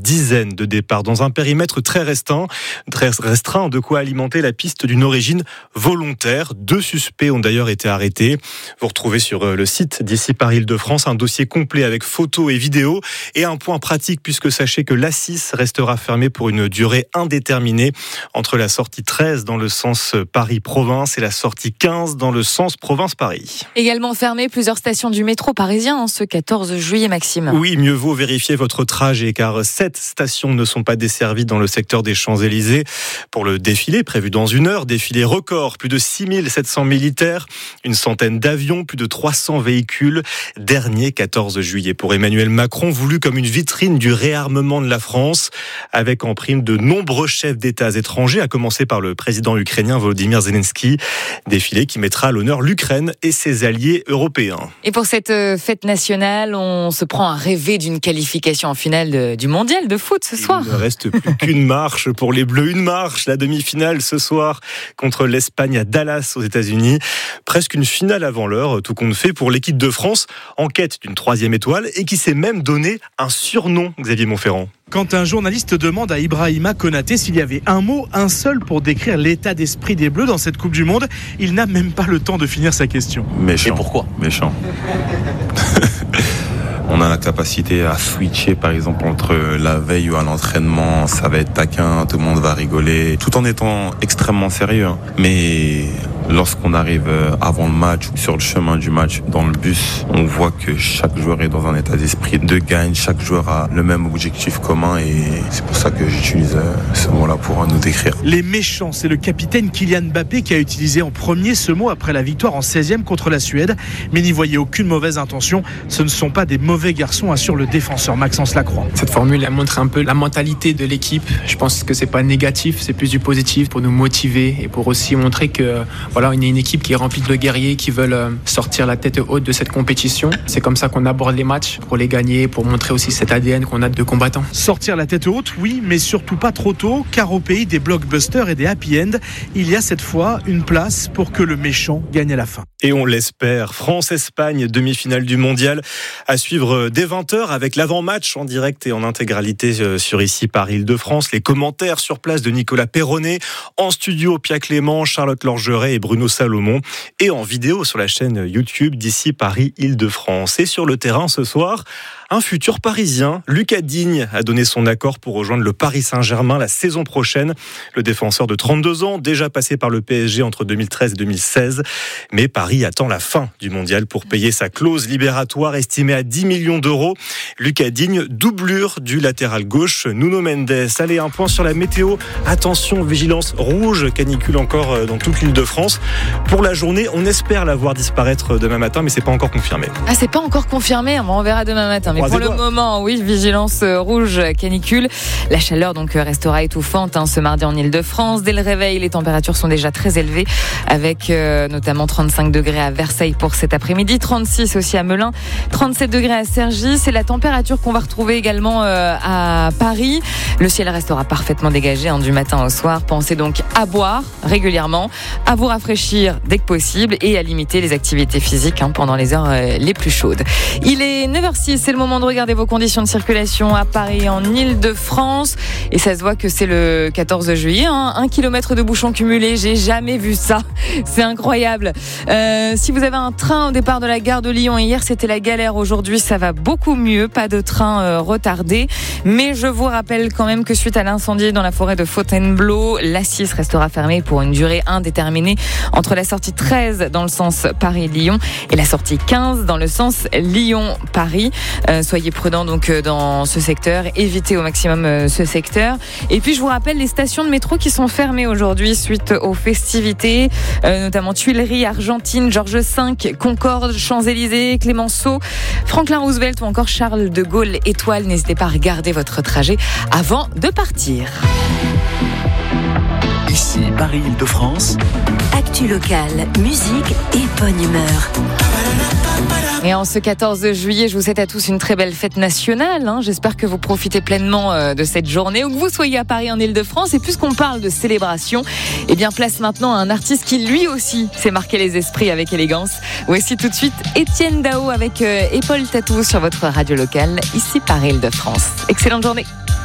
dizaine de départs dans un périmètre très restreint, de quoi alimenter la piste d'une origine volontaire. 2 suspects ont d'ailleurs été arrêtés. Vous retrouvez sur le site d'ici Paris-Île-de-France un dossier complet avec photos et vidéos et un point pratique puisque sachez que l'A6 restera fermée pour une durée indéterminée entre la sortie 13 dans le sens Paris-Province et la sortie 15 dans le sens Province-Paris. Également fermées plusieurs stations du métro parisien ce 14 juillet, Maxime. Oui, mieux vaut vérifier votre trajet car 7 stations ne sont pas desservies dans le secteur des Champs-Élysées. Pour le défilé prévu dans 1 heure, défilé record, plus de 6700 militaires, une centaine d'avions, plus de 300 véhicules. Dernier 14 juillet pour Emmanuel Macron, voulu comme une vitrine du réarmement de la France, avec en prime de nombreux chefs d'État étrangers, à commencer par le président ukrainien Volodymyr Zelensky. Défilé qui mettra à l'honneur l'Ukraine et ses alliés européens. Et pour cette fête nationale, on se prend à rêver d'une qualification en finale du mondial de foot ce soir. Il ne reste plus qu'une marche pour les Bleus, une marche, la demi-finale ce soir contre l'Espagne à Dallas aux États-Unis. Presque une finale avant l'heure, tout compte fait pour l'équipe de France en quête d'une 3e étoile et qui s'est même donné un surnom, Xavier Montferrand. Quand un journaliste demande à Ibrahima Konaté s'il y avait un seul pour décrire l'état d'esprit des Bleus dans cette Coupe du Monde, il n'a même pas le temps de finir sa question. Méchant. Et pourquoi ? Méchant. On a la capacité à switcher, par exemple, entre la veille ou un entraînement, ça va être taquin, tout le monde va rigoler, tout en étant extrêmement sérieux. Mais lorsqu'on arrive avant le match ou sur le chemin du match, dans le bus, on voit que chaque joueur est dans un état d'esprit de gagne, chaque joueur a le même objectif commun et c'est pour ça que j'utilise ce mot-là pour nous décrire. Les méchants, c'est le capitaine Kylian Mbappé qui a utilisé en premier ce mot après la victoire en 16e contre la Suède. Mais n'y voyez aucune mauvaise intention, ce ne sont pas des mauvais garçons, assure le défenseur Maxence Lacroix. Cette formule, elle montre un peu la mentalité de l'équipe. Je pense que c'est pas négatif, c'est plus du positif pour nous motiver et pour aussi montrer que voilà, on est une équipe qui est remplie de guerriers qui veulent sortir la tête haute de cette compétition. C'est comme ça qu'on aborde les matchs, pour les gagner, pour montrer aussi cet ADN qu'on a de combattants. Sortir la tête haute, oui, mais surtout pas trop tôt, car au pays des blockbusters et des happy end, il y a cette fois une place pour que le méchant gagne à la fin. Et on l'espère, France-Espagne, demi-finale du mondial, à suivre dès 20h avec l'avant-match en direct et en intégralité sur ici Paris-Île-de-France. Les commentaires sur place de Nicolas Perronnet, en studio Pia Clément, Charlotte Lorgeret et Bruno Salomon, et en vidéo sur la chaîne YouTube d'ici Paris-Île-de-France. Et sur le terrain ce soir, un futur Parisien, Lucas Digne, a donné son accord pour rejoindre le Paris Saint-Germain la saison prochaine. Le défenseur de 32 ans, déjà passé par le PSG entre 2013 et 2016. Mais Paris attend la fin du mondial pour payer sa clause libératoire estimée à 10 millions d'euros. Lucas Digne, doublure du latéral gauche Nuno Mendes. Allez, un point sur la météo. Attention, vigilance rouge, canicule encore dans toute l'Île-de-France. Pour la journée, on espère la voir disparaître demain matin, mais c'est pas encore confirmé. Ah, c'est pas encore confirmé, on verra demain matin. Mais pour le moment, oui, vigilance rouge, canicule. La chaleur donc restera étouffante ce mardi en Île-de-France. Dès le réveil, les températures sont déjà très élevées, avec notamment 35 degrés à Versailles pour cet après-midi, 36 aussi à Melun, 37 degrés à Cergy. C'est la température qu'on va retrouver également à Paris. Le ciel restera parfaitement dégagé du matin au soir. Pensez donc à boire régulièrement, à vous rafraîchir dès que possible et à limiter les activités physiques pendant les heures les plus chaudes. Il est 9h06, c'est le moment de regarder vos conditions de circulation à Paris et en Île-de-France. Et ça se voit que c'est le 14 juillet. 1 kilomètre de bouchons cumulés, j'ai jamais vu ça. C'est incroyable. Si vous avez un train au départ de la gare de Lyon, hier c'était la galère, aujourd'hui ça va beaucoup mieux, pas de train retardé. Mais je vous rappelle quand même que suite à l'incendie dans la forêt de Fontainebleau, l'A6 restera fermée pour une durée indéterminée entre la sortie 13 dans le sens Paris-Lyon et la sortie 15 dans le sens Lyon-Paris. Soyez prudents donc dans ce secteur, évitez au maximum ce secteur. Et puis je vous rappelle les stations de métro qui sont fermées aujourd'hui suite aux festivités, notamment Tuileries, Argentine, Georges V, Concorde, Champs-Élysées, Clémenceau, Franklin Roosevelt ou encore Charles de Gaulle Étoile. N'hésitez pas à regarder votre trajet avant de partir. Ici Paris-Île-de-France. Actu locale, musique et bonne humeur. Et en ce 14 juillet, je vous souhaite à tous une très belle fête nationale. J'espère que vous profitez pleinement de cette journée, ou que vous soyez à Paris en Île-de-France. Et puisqu'on parle de célébration, eh bien place maintenant à un artiste qui lui aussi s'est marqué les esprits avec élégance. Voici tout de suite Étienne Dao avec Épaule Tatou sur votre radio locale, ici Paris-Île-de-France. Excellente journée.